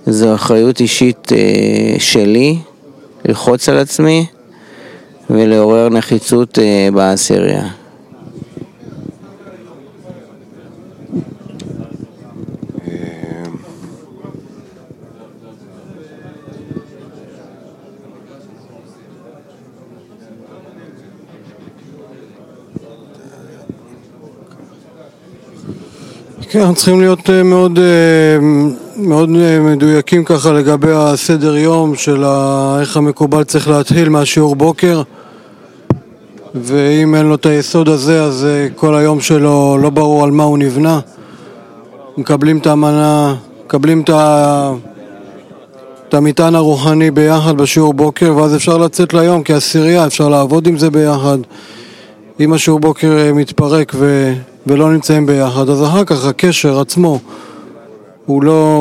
זו אחריות אישית שלי ללחוץ על עצמי ולעורר נחיצות בעשירייה. כן, צריכים להיות מאוד מדויקים ככה לגבי הסדר יום של איך המקובל צריך להתחיל מהשיעור בוקר, ואם אין לו את היסוד הזה אז כל היום שלו לא ברור על מה הוא נבנה. מקבלים את המנה, מקבלים את המטען הרוחני ביחד בשיעור בוקר, ואז אפשר לצאת ליום כעשירייה, אפשר לעבוד עם זה ביחד. אם השיעור בוקר מתפרק ולא נמצאים ביחד, אז אחר כך הקשר עצמו הוא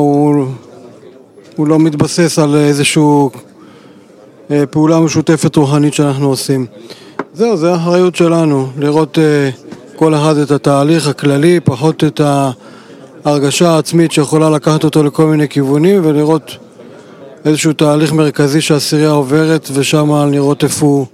לא מתבסס על איזשהו פעולה משותפת רוחנית שאנחנו עושים. זה האחריות שלנו, לראות כל אחד את התהליך הכללי, פחות את ההרגשה העצמית שיכולה לקחת אותו לכל מיני כיוונים, ולראות איזשהו תהליך מרכזי שהעשירייה עוברת, ושם לראות איפה הוא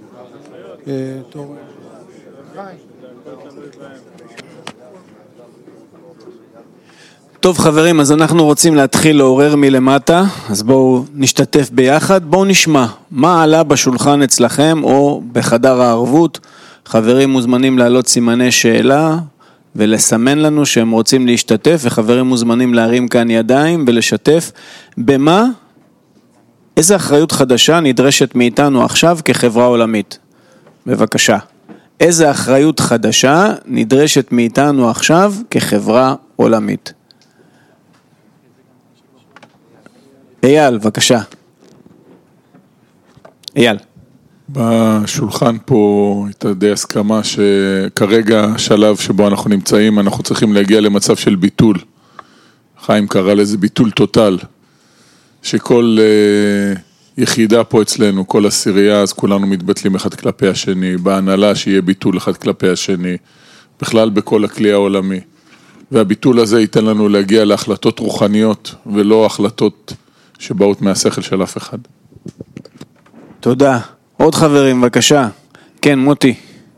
טוב חברים, אז אנחנו רוצים להתחיל לעורר מלמטה, אז בואו נשתתף ביחד, בואו נשמע מה עלה בשולחן אצלכם או בחדר הערבות. חברים מוזמנים להעלות סימני שאלה ולסמן לנו שהם רוצים להשתתף, וחברים מוזמנים להרים כאן ידיים ולשתף במה, איזה אחריות חדשה נדרשת מאיתנו עכשיו כחברה עולמית. בבקשה, איזה אחריות חדשה נדרשת מאיתנו עכשיו כחברה עולמית. אייל, בבקשה. אייל. בשולחן פה הייתה די הסכמה שכרגע השלב שבו אנחנו נמצאים, אנחנו צריכים להגיע למצב של ביטול. חיים קרא לזה ביטול טוטל, שכל יחידה פה אצלנו, כל עשירייה, אז כולנו מתבטלים אחד כלפי השני, בהנהלה שיהיה ביטול אחד כלפי השני, בכלל בכל הכלי העולמי. והביטול הזה ייתן לנו להגיע להחלטות רוחניות, ולא החלטות שבאות מהשכל של אף אחד. תודה. עוד חברים, בבקשה. כן, מוטי.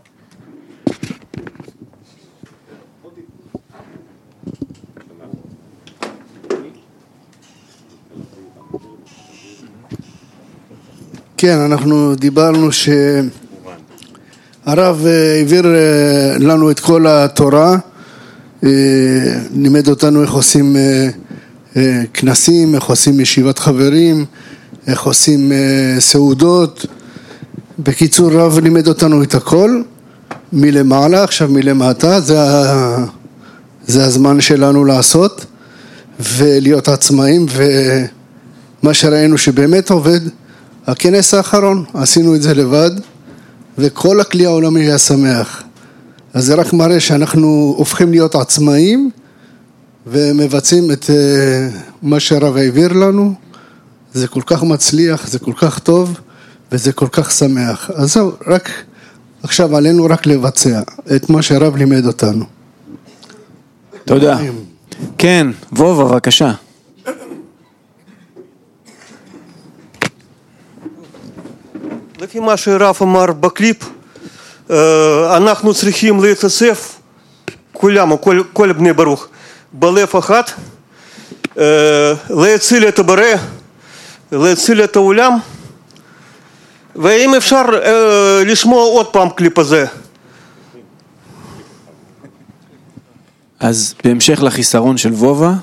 כן, אנחנו דיברנו שהרב העביר לנו את כל התורה, לימד אותנו איך עושים כנסים, איך עושים ישיבת חברים, איך עושים סעודות. בקיצור, רב לימד אותנו את הכל מלמעלה, עכשיו מלמטה. זה הזמן שלנו לעשות ולהיות עצמאים, ומה שראינו שבאמת עובד, הכנס האחרון, עשינו את זה לבד, וכל הכלי העולמי היה שמח. אז זה רק מראה שאנחנו הופכים להיות עצמאים, ומבצעים את מה שהרב העביר לנו. זה כל כך מצליח, זה כל כך טוב, וזה כל כך שמח. אז זהו, רק עכשיו עלינו רק לבצע את מה שהרב לימד אותנו. תודה. כן, וובה, בבקשה. לפי מה שהרב אמר בקליפ, אנחנו צריכים להתאסף, כל בני ברוך, בלב אחד, להציל את הבורא, להציל את העולם, ואם אפשר לשמוע עוד פעם קליפ הזה. אז בהמשך לחיסרון של וובה,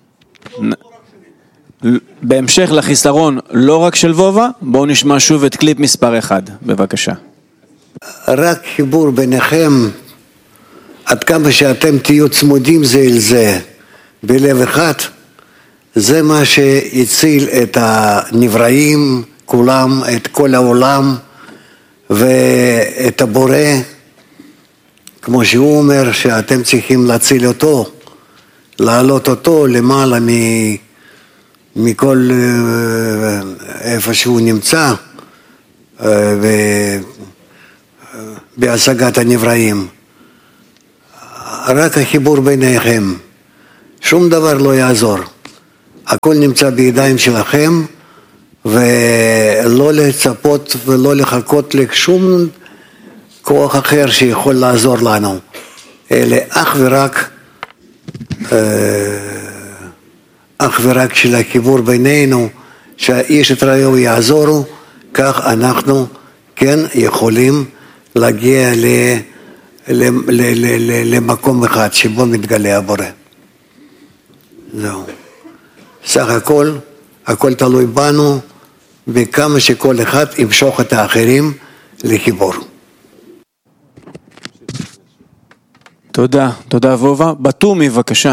בהמשך לחיסרון לא רק של וובה, בואו נשמע שוב את קליפ מספר 1, בבקשה. רק חיבור ביניכם, עד כמה שאתם תהיו צמודים זה אל זה, בלב אחד, זה מה שיציל את הנבראים, כולם, את כל העולם, ואת הבורא, כמו שהוא אומר שאתם צריכים להציל אותו, להעלות אותו למעלה מכל איפה שהוא נמצא, בהשגת הנבראים. רק החיבור ביניכם, שום דבר לא יעזור. הכל נמצא בידיים שלכם, ולא לצפות ולא לחכות לשום כוח אחר שיכול לעזור לנו, אלא אך ורק של החיבור בינינו, שהאיש את רעהו יעזורו, כך אנחנו כן יכולים להגיע למקום אחד שבו מתגלה הבורא. זהו. סך הכל תלוי בנו, וכמה שכל אחד ימשוך את האחרים לחיבור. תודה, תודה וובה. בתומי, בבקשה.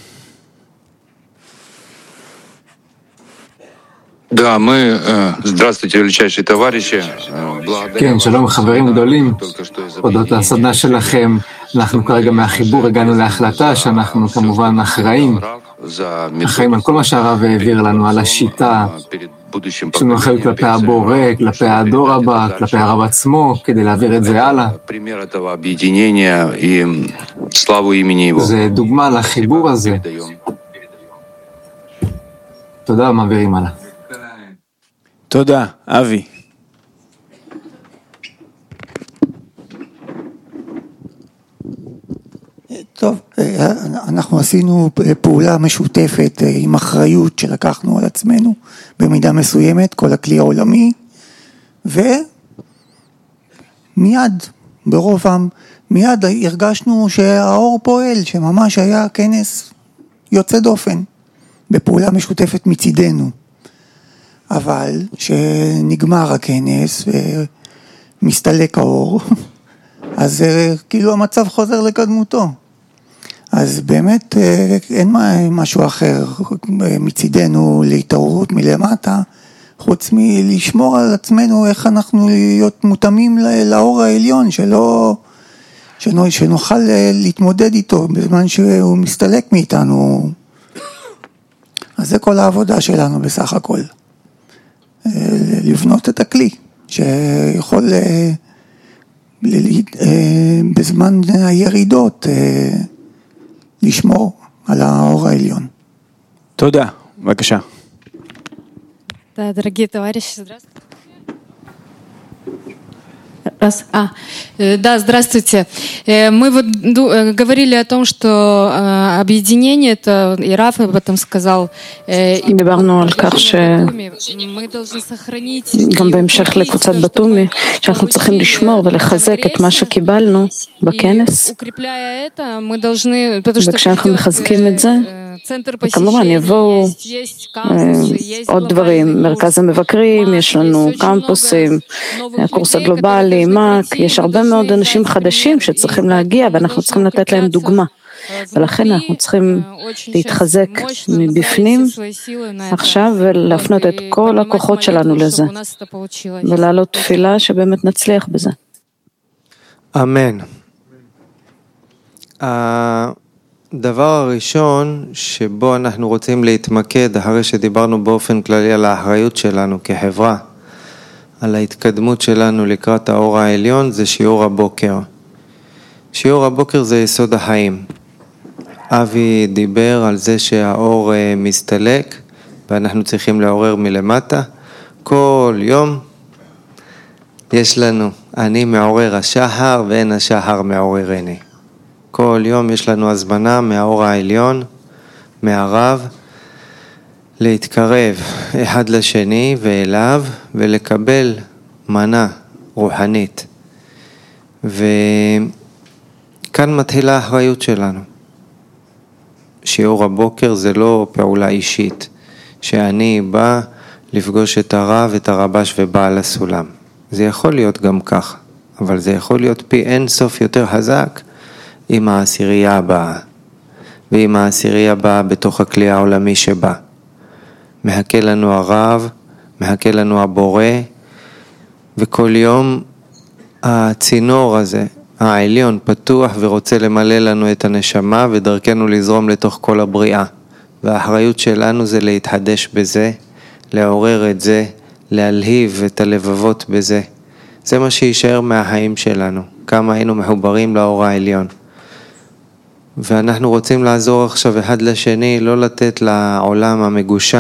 Да, мы, здравствуйте, величайшие товарищи. כן, שלום חברים גדולים, הודות לסדנה שלכם, אנחנו כרגע מהחיבור הגענו להחלטה שאנחנו כמובן אחראים על כל מה שהרב העביר לנו, על השיטה, יש לנו אחריות כלפי הבורא, כלפי הדור הבא, כלפי הרב עצמו, כדי להעביר את זה הלאה. זה דוגמה לחיבור הזה. תודה, מעבירים הלאה. תודה, אבי. טוב, אנחנו עשינו פעולה משותפת עם אחריות שלקחנו על עצמנו במידה מסוימת, כל הכלי העולמי, ומיד, ברובם, מיד הרגשנו שהאור פועל, שממש היה כנס יוצא דופן, בפעולה משותפת מצידנו. אבל שנגמר הכנס ומסתלק האור, אז כאילו המצב חוזר לקדמותו. אז באמת אין משהו אחר מצידנו להתעוררות מלמטה, חוץ מלשמור על עצמנו איך אנחנו להיות מותאמים לאור העליון, שנוכל להתמודד איתו בזמן שהוא מסתלק מאיתנו. אז זה כל העבודה שלנו בסך הכל. לבנות את הכלי שיכול בזמן הירידות לשמור על האור העליון. תודה, בבקשה. Да, дорогие товарищи, здравствуйте. Да, здравствуйте. Мы вот говорили о том, что объединение, это и Раф об этом сказал, דיברנו על כך שגם בהמשך לקבוצת בתומי, שאנחנו צריכים לשמור ולחזק את מה שקיבלנו בכנס, וכשאנחנו מחזקים את זה, כמובן יבואו עוד דברים, מרכז המבקרים, יש לנו קמפוסים, הקורס הגלובלי, מק, יש הרבה מאוד אנשים חדשים שצריכים להגיע ואנחנו צריכים לתת להם דוגמה. ולכן אנחנו צריכים להתחזק מבפנים עכשיו ולהפנות את כל הכוחות שלנו לזה. ולעלות תפילה שבאמת נצליח בזה. אמן. הדבר הראשון שבו אנחנו רוצים להתמקד, אחרי שדיברנו באופן כללי על האחריות שלנו כחברה, על ההתקדמות שלנו לקראת האור העליון, זה שיעור הבוקר. שיעור הבוקר זה יסוד החיים. אבי דיבר על זה שהאור מסתלק, ואנחנו צריכים לעורר מלמטה. כל יום יש לנו, אני מעורר השחר ואין השחר מעוררני. כל יום יש לנו הזמנה מהאור העליון, מהרב, להתקרב אחד לשני ואליו ולקבל מנה רוחנית. וכאן מתחילה האחריות שלנו. שיעור הבוקר זה לא פעולה אישית, שאני בא לפגוש את הרב, את הרבש ובעל הסולם. זה יכול להיות גם כך, אבל זה יכול להיות פי אין סוף יותר חזק עם העשירייה הבאה, ועם העשירייה הבאה בתוך הכלי העולמי שבא. מחכה לנו הרב, מחכה לנו הבורא, וכל יום הצינור הזה, העליון, פתוח ורוצה למלא לנו את הנשמה ודרכנו לזרום לתוך כל הבריאה. והאחריות שלנו זה להתחדש בזה, לעורר את זה, להלהיב את הלבבות בזה. זה מה שישאר מהחיים שלנו, כמה היינו מחוברים לאור העליון. ואנחנו רוצים לעזור עכשיו אחד לשני, לא לתת לעולם המגושם